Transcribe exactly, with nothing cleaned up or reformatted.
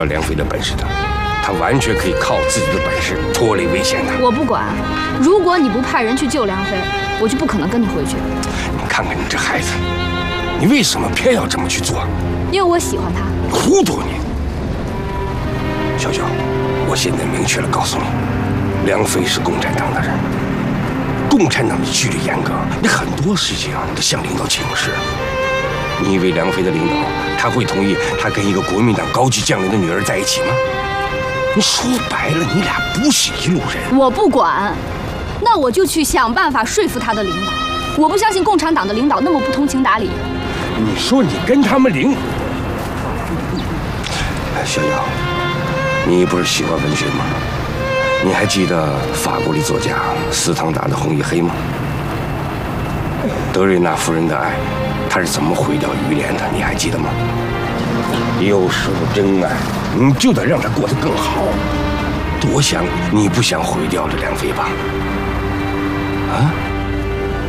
梁飞的本事的，他完全可以靠自己的本事脱离危险的。 我不管，如果你不派人去救梁飞，我就不可能跟你回去。 你看看你这孩子，你为什么偏要这么去做？ 因为我喜欢他。 糊涂你！小小，我现在明确了告诉你，梁飞是共产党的人，共产党的纪律严格，你很多事情啊都向领导请示。你以为梁飞的领导他会同意他跟一个国民党高级将领的女儿在一起吗？你说白了，你俩不是一路人。 我不管，那我就去想办法说服他的领导。我不相信共产党的领导那么不通情达理。 你说你跟他们领？小瑶，你不是喜欢文学吗？你还记得法国的作家斯汤达的《红与黑》吗？德瑞纳夫人的爱，她是怎么毁掉于连的？你还记得吗？有时候真爱，你就得让她过得更好。多想你不想毁掉这梁飞吧？